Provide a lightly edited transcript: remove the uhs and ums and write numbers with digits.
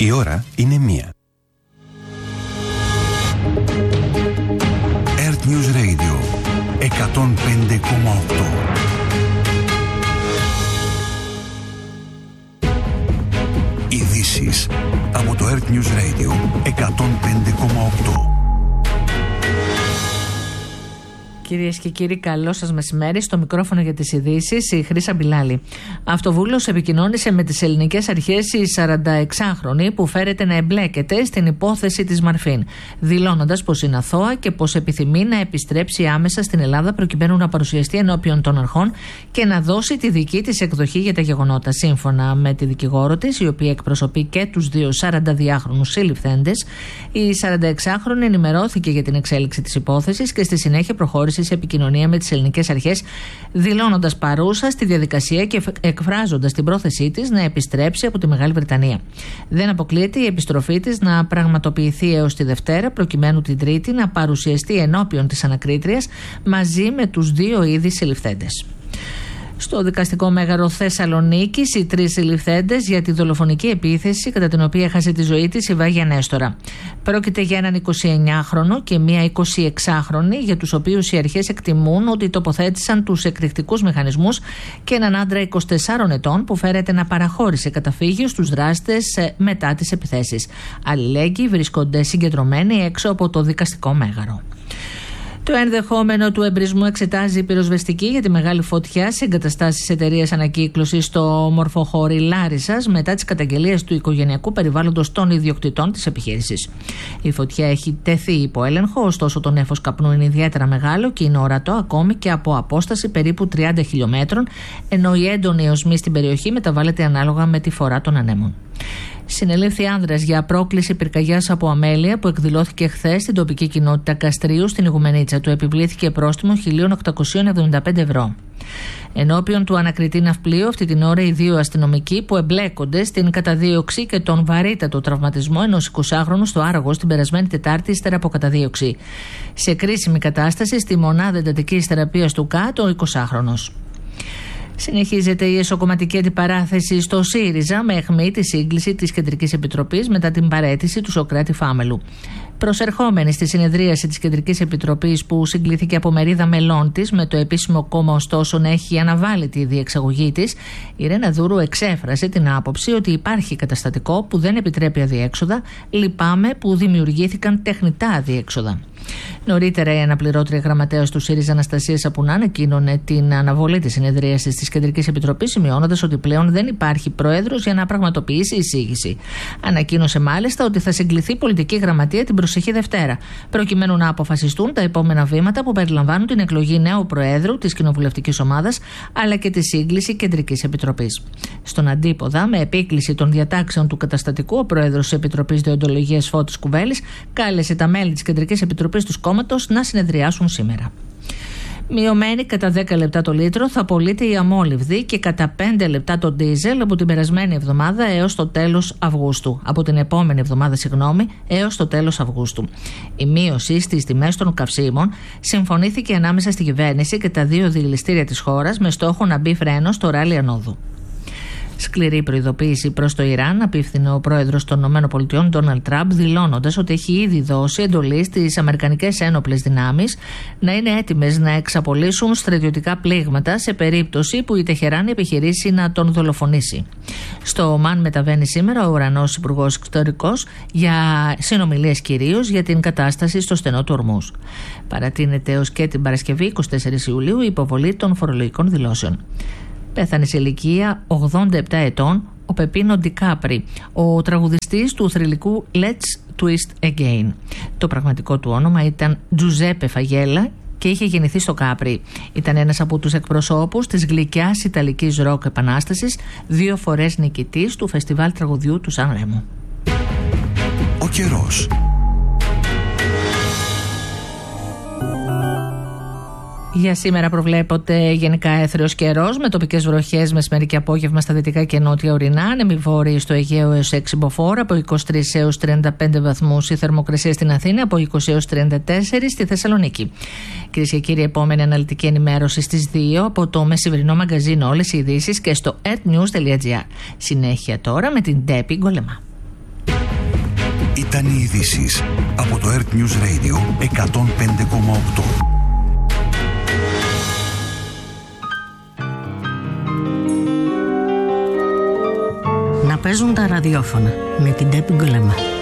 Η ώρα είναι 1. Earth News Radio 105,8. Ειδήσεις από το Earth News Radio 105,8. Κυρίες και κύριοι, καλό σας μεσημέρι. Στο μικρόφωνο για τις ειδήσεις η Χρύσα Μπιλάλη. Αυτοβούλος επικοινώνησε με τις ελληνικές αρχές η 46χρονη που φέρεται να εμπλέκεται στην υπόθεση της Μαρφίν, δηλώνοντας πως είναι αθώα και πως επιθυμεί να επιστρέψει άμεσα στην Ελλάδα προκειμένου να παρουσιαστεί ενώπιον των αρχών και να δώσει τη δική της εκδοχή για τα γεγονότα. Σύμφωνα με τη δικηγόρο της, η οποία εκπροσωπεί και τους δύο 42χρονους συλληφθέντες, η 46χρονη ενημερώθηκε για την εξέλιξη της υπόθεσης και στη συνέχεια προχώρησε σε επικοινωνία με τις ελληνικές αρχές, δηλώνοντας παρούσα στη διαδικασία και εκφράζοντας την πρόθεσή της να επιστρέψει από τη Μεγάλη Βρετανία. Δεν αποκλείεται η επιστροφή της να πραγματοποιηθεί έως τη Δευτέρα, προκειμένου την Τρίτη να παρουσιαστεί ενώπιον της ανακρίτριας μαζί με τους δύο ήδη συλληφθέντες. Στο δικαστικό μέγαρο Θεσσαλονίκης, οι 3 συλληφθέντες για τη δολοφονική επίθεση κατά την οποία έχασε τη ζωή της η Βάγια Νέστορα. Πρόκειται για έναν 29χρονο και μία 26χρονη, για τους οποίους οι αρχές εκτιμούν ότι τοποθέτησαν τους εκρηκτικούς μηχανισμούς, και έναν άντρα 24 ετών που φέρεται να παραχώρησε καταφύγιο στους δράστες μετά τις επιθέσεις. Αλληλέγγυοι βρίσκονται συγκεντρωμένοι έξω από το δικαστικό μέγαρο. Το ενδεχόμενο του εμπρισμού εξετάζει η πυροσβεστική για τη μεγάλη φωτιά σε εγκαταστάσεις εταιρείας ανακύκλωσης στο Μορφοχώρι Λάρισσας μετά τις καταγγελίες του οικογενειακού περιβάλλοντος των ιδιοκτητών της επιχείρησης. Η φωτιά έχει τεθεί υπό έλεγχο, ωστόσο το νέφος καπνού είναι ιδιαίτερα μεγάλο και είναι ορατό ακόμη και από απόσταση περίπου 30 χιλιόμετρων, ενώ η έντονη οσμή στην περιοχή μεταβάλλεται ανάλογα με τη φορά των ανέμων. Συνελήφθη άνδρας για πρόκληση πυρκαγιάς από αμέλεια που εκδηλώθηκε χθες στην τοπική κοινότητα Καστρίου στην Ιγουμενίτσα. Του επιβλήθηκε πρόστιμο 1.875 ευρώ. Ενώπιον του ανακριτή ναυπλίου, αυτή την ώρα οι 2 αστυνομικοί που εμπλέκονται στην καταδίωξη και τον βαρύτατο τραυματισμό ενός 20χρονου στο Άραγος την περασμένη Τετάρτη ύστερα από καταδίωξη. Σε κρίσιμη κατάσταση στη μονάδα εντατικής θεραπείας του ΚΑΤ ο 20χρονος. Συνεχίζεται η εσωκομματική αντιπαράθεση στο ΣΥΡΙΖΑ με αιχμή τη σύγκληση της Κεντρικής Επιτροπής μετά την παραίτηση του Σωκράτη Φάμελου. Προσερχόμενη στη συνεδρίαση της Κεντρικής Επιτροπής που συγκλήθηκε από μερίδα μελών της, με το επίσημο κόμμα ωστόσο να έχει αναβάλει τη διεξαγωγή της, η Ρένα Δούρου εξέφρασε την άποψη ότι υπάρχει καταστατικό που δεν επιτρέπει αδιέξοδα. Λυπάμαι που δημιουργήθηκαν τεχνητά αδιέξοδα. Νωρίτερα, η αναπληρώτρια γραμματέας του ΣΥΡΙΖΑ Αναστασία Σαπουνά ανακοίνωνε την αναβολή της συνεδρίασης της Κεντρικής Επιτροπής, σημειώνοντας ότι πλέον δεν υπάρχει πρόεδρος για να πραγματοποιήσει εισήγηση. Ανακοίνωσε μάλιστα ότι θα συγκληθεί πολιτική γραμματεία την προσεχή Δευτέρα, προκειμένου να αποφασιστούν τα επόμενα βήματα που περιλαμβάνουν την εκλογή νέου προέδρου της κοινοβουλευτικής ομάδας, αλλά και τη σύγκληση Κεντρικής Επιτροπής. Στον αντίποδα, με επίκληση των διατάξεων του καταστατικού, ο πρόεδρος της Επιτροπής Δεοντολογίας Φώτης Κουβέλης κάλεσε τα μέλη της Κεντρικής Επιτροπής του κόμματος να συνεδριάσουν σήμερα. Μειωμένη κατά 10 λεπτά το λίτρο θα πωλείται η αμόλυβδη και κατά 5 λεπτά το ντίζελ από την περασμένη εβδομάδα έως το τέλος Αυγούστου. Από την επόμενη εβδομάδα, έως το τέλος Αυγούστου. Η μείωση στις τιμές των καυσίμων συμφωνήθηκε ανάμεσα στη κυβέρνηση και τα 2 διελιστήρια της χώρας με στόχο να μπει φρένο στο ράλι ανόδου. Σκληρή προειδοποίηση προς το Ιράν απίφθινε ο πρόεδρος των ΗΠΑ, Ντόναλντ Τραμπ, δηλώνοντας ότι έχει ήδη δώσει εντολή στις αμερικανικές ένοπλες δυνάμεις να είναι έτοιμες να εξαπολύσουν στρατιωτικά πλήγματα σε περίπτωση που η Τεχεράνη επιχειρήσει να τον δολοφονήσει. Στο Ομάν μεταβαίνει σήμερα ο Ουρανός Υπουργός Εξωτερικός για συνομιλίες κυρίως για την κατάσταση στο στενό του Ορμούζ. Παρατείνεται έως και την Παρασκευή 24 Ιουλίου η υποβολή των φορολογικών δηλώσεων. Πέθανε σε ηλικία 87 ετών ο Πεπίνο Ντικάπρι, ο τραγουδιστής του θρυλικού Let's Twist Again. Το πραγματικό του όνομα ήταν Τζουζέπε Φαγέλα και είχε γεννηθεί στο Κάπρι. Ήταν ένας από τους εκπροσώπους της γλυκιάς ιταλικής ροκ επανάστασης, 2 φορές νικητής του φεστιβάλ τραγουδιού του Σαν Ρέμο. Ο καιρός. Για σήμερα προβλέπονται γενικά έθριος καιρός με τοπικές βροχές μεσημέρι και απόγευμα στα δυτικά και νότια ορεινά. Ανέμοι βόρειοι στο Αιγαίο έως 6 μποφόρ, από 23 έως 35 βαθμούς η θερμοκρασία στην Αθήνα, από 20 έως 34 στη Θεσσαλονίκη. Κυρίες και κύριοι, επόμενη αναλυτική ενημέρωση στις 2 από το μεσημερινό μαγκαζίνο Όλες οι ειδήσεις και στο earthnews.gr. Συνέχεια τώρα με την Ντέπη Γκολεμά. Ήταν οι ειδήσεις από το Earth News Radio 105,8. Να παίζουν τα ραδιόφωνα με την Τέπη Γκολεμά.